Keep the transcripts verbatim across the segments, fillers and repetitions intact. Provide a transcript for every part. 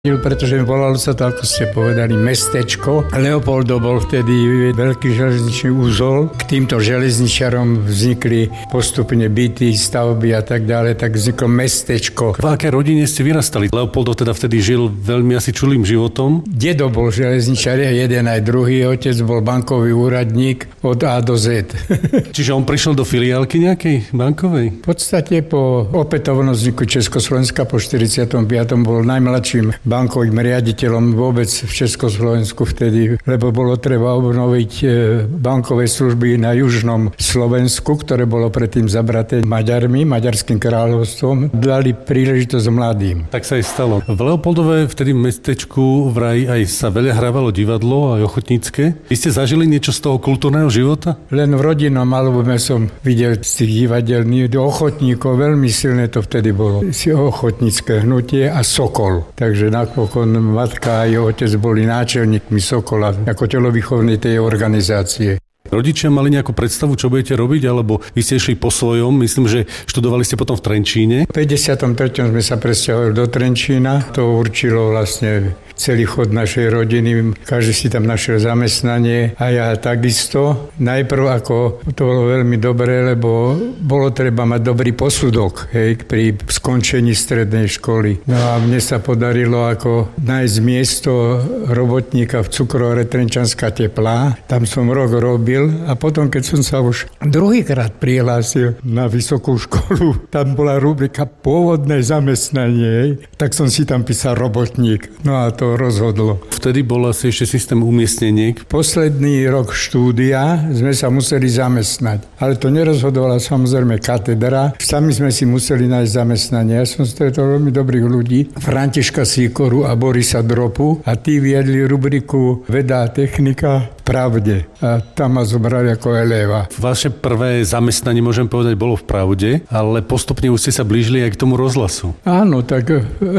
Pretože volalo sa to, ako ste povedali, mestečko. Leopoldo bol vtedy veľký železničný úzol. K týmto železničarom vznikli postupne byty, stavby a tak ďalej, tak vzniklo mestečko. V akej rodine ste vyrastali? Leopoldo teda vtedy žil veľmi asi čulým životom. Dedo bol železničar, jeden aj druhý, otec bol bankový úradník od A do Z. Čiže on prišiel do filiálky nejakej bankovej? V podstate po opätovnom vzniku Československa po štyridsiatom piatom bol najmladším bankovým riaditeľom vôbec v Československu vtedy, lebo bolo treba obnoviť bankové služby na južnom Slovensku, ktoré bolo predtým zabraté Maďarmi, Maďarským kráľovstvom. Dali príležitosť mladým. Tak sa aj stalo. V Leopoldove vtedy v mestečku vraj aj sa veľa hrávalo divadlo, aj ochotnícke. Vy ste zažili niečo z toho kultúrneho života? Len v rodinnom albume som videl z tých divadelných ochotníkov, veľmi silné to vtedy bolo. Si ochotnícke hnutie a Sokol. Takže napokon matka a jeho otec boli náčelníkmi Sokola ako telovýchovnej tej organizácie. Rodičia mali nejakú predstavu, čo budete robiť, alebo vy ste išli po svojom? Myslím, že študovali ste potom v Trenčíne. V päťdesiatom treťom sme sa presťahovali do Trenčína. To určilo vlastne celý chod našej rodiny. Každý si tam našiel zamestnanie a ja takisto. Najprv ako to bolo veľmi dobré, lebo bolo treba mať dobrý posudok, hej, pri skončení strednej školy. No a mne sa podarilo ako nájsť miesto robotníka v cukrovare Trenčanská Teplá. Tam som rok robil a potom, keď som sa už druhýkrát prihlásil na vysokú školu, tam bola rubrika pôvodné zamestnanie, hej, tak som si tam písal robotník. No a to rozhodlo. Vtedy bol asi ešte systém umiestneniek. Posledný rok štúdia sme sa museli zamestnať. Ale to nerozhodovala samozrejme katedra. Sami sme si museli nájsť zamestnanie. Ja som stretol veľmi dobrých ľudí. Františka Sýkoru a Borisa Dropu. A tí viedli rubriku Veda a technika v Pravde. A tam ma zobrali ako eléva. Vaše prvé zamestnanie, môžem povedať, bolo v Pravde, ale postupne už ste sa blížili aj k tomu rozhlasu. Áno, tak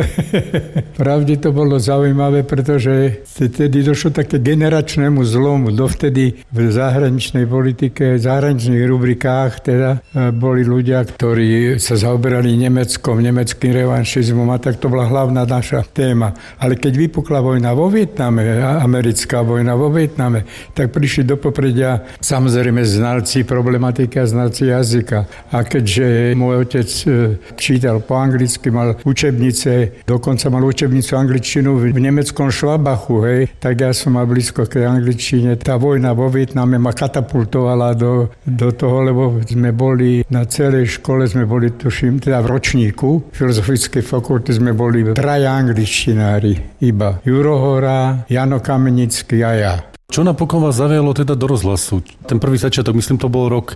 v Pravde to bolo zaujímavé, pretože vtedy došlo také generačnému zlomu. Dovtedy v zahraničnej politike, v zahraničných rubrikách teda boli ľudia, ktorí sa zaoberali Nemeckom, nemeckým revanšizmom a tak to bola hlavná naša téma. Ale keď vypukla vojna vo Vietname, americká vojna vo Vietname, tak prišli do popredia samozrejme znalci problematiky a znalci jazyka. A keďže môj otec čítal po anglicky, mal učebnice, dokonca mal učebnicu angličtinu v nemeckom Švabachu, hej, tak ja som mal blízko k angličtine. Tá vojna vo Vietname ma katapultovala do, do toho, lebo sme boli na celej škole, sme boli, tuším, teda v ročníku Filozofickej fakulty sme boli traja angličtinári iba. Juro Hora, Jano Kamenický a ja. Čo napokon vás zavialo teda do rozhlasu? Ten prvý začiatok, myslím, to bol rok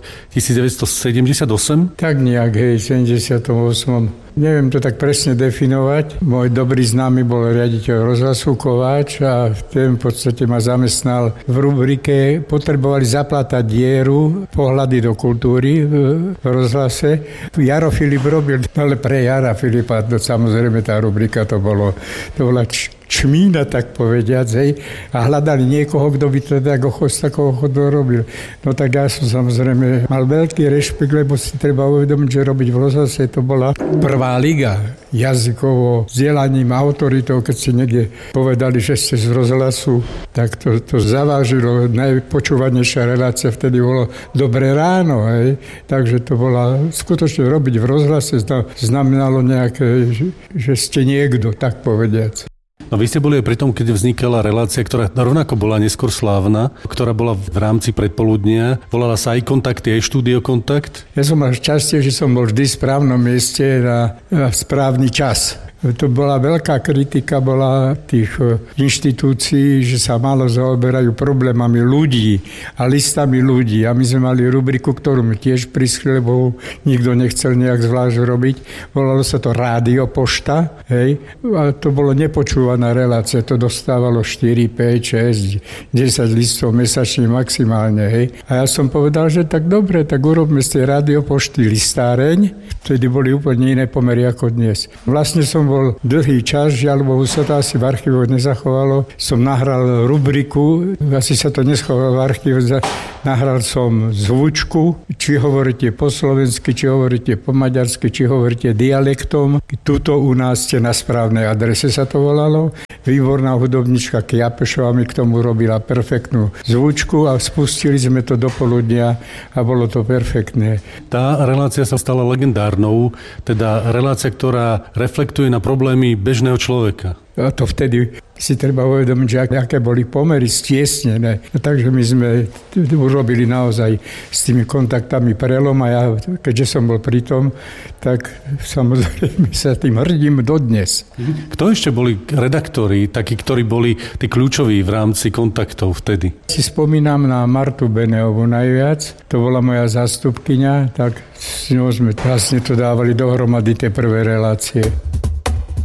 devätnásťsedemdesiatosem? Tak nejak, hej, sedemdesiatom ôsmom. Neviem to tak presne definovať. Môj dobrý známy bol riaditeľ rozhlasu Kováč a ten v podstate ma zamestnal v rubrike. Potrebovali zaplatať dieru pohľady do kultúry v rozhlase. Jaro Filip robil, ale pre Jara Filipa to samozrejme tá rubrika to bolo, to bola č- čmína, tak povediac, hej, a hľadali niekoho, kto by teda z takého chodu robil. No tak ja som samozrejme mal veľký rešpekt, lebo si treba uvedomiť, že robiť v rozhlase to bola prvá liga jazykovo, vzdelaním, autoritou, keď si niekde povedali, že ste z rozhlasu, tak to, to zavážilo. Najpočúvanejšia relácia vtedy bolo Dobré ráno, hej. Takže to bola skutočne robiť v rozhlase znamenalo nejaké, že, že ste niekto, tak povediac. No vy ste boli aj pri tom, keď vznikala relácia, ktorá rovnako bola neskôr slávna, ktorá bola v rámci predpoludnia. Volala sa aj Kontakty, aj Štúdio Kontakt. Ja som mal šťastie, že som bol vždy v správnom mieste na, na správny čas. To bola veľká kritika, bola tých inštitúcií, že sa málo zaoberajú problémami ľudí a listami ľudí. A my sme mali rubriku, ktorú mi tiež prischli, lebo nikto nechcel nejak zvlášť robiť. Volalo sa to Rádio Pošta, hej. A to bolo nepočúvaná relácia. To dostávalo štyri, päť, šesť, desať listov mesačne maximálne, hej. A ja som povedal, že tak dobre, tak urobme z tej Rádio Pošty listáreň. Vtedy boli úplne iné pomery ako dnes. Vlastne som som bol dlhý čas, žiaľ Bohu sa to asi v archívoch nezachovalo, som nahral rubriku, asi sa to neschovalo v archívoch, nahral som zvučku, či hovoríte po slovensky, či hovoríte po maďarsky, či hovoríte dialektom. Tuto u nás ste na správnej adrese, sa to volalo. Výborná hudobnička Kiapešová mi k tomu robila perfektnú zvučku a spustili sme to do poludnia a bolo to perfektné. Tá relácia sa stala legendárnou, teda relácia, ktorá reflektuje na problémy bežného človeka. A to vtedy si treba uvedomiť, že aké boli pomery stiesnené. Takže my sme urobili naozaj s tými kontaktami prelom a ja, keďže som bol pri tom, tak samozrejme sa tým hrdím dodnes. Kto ešte boli redaktori, takí, ktorí boli tí kľúčoví v rámci kontaktov vtedy? Si spomínam na Martu Beneovú najviac. To bola moja zástupkyňa, tak s ňou sme vlastne to dávali dohromady tie prvé relácie.